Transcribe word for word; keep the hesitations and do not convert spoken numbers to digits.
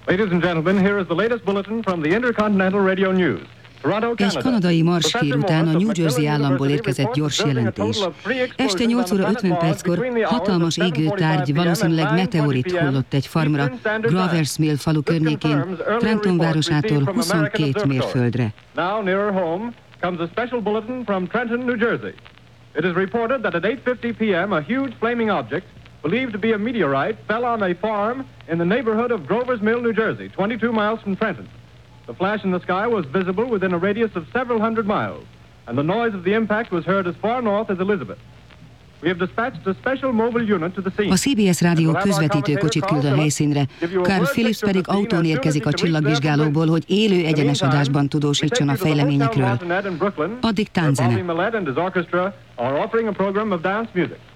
Ladies and gentlemen, here is the latest bulletin from the Intercontinental Radio News. Egy kanadai marskír után a New Jersey államból érkezett gyors jelentés. Este nyolc óra ötven perckor hatalmas égőtárgy, valószínűleg meteorit hullott egy farmra, Gravers Mill falu környékén, Trenton városától huszonkét mérföldre. Now nearer home comes a special bulletin from Trenton, New Jersey. It is reported that at eight fifty p m a huge flaming object, believed to be a meteorite, fell on a farm in the neighborhood of Grovers Mill, New Jersey, twenty-two miles from Trenton. The flash in the sky was visible within a radius of several hundred miles, and the noise of the impact was heard as far north as Elizabeth. We have dispatched a special mobile unit to the scene. A cé bé es rádió közvetítőkocsit küld a helyszínre, Carl Phillips pedig autón érkezik a csillagvizsgálóból, hogy élő egyenes adásban tudósítson a fejleményekről. Addig tánzene.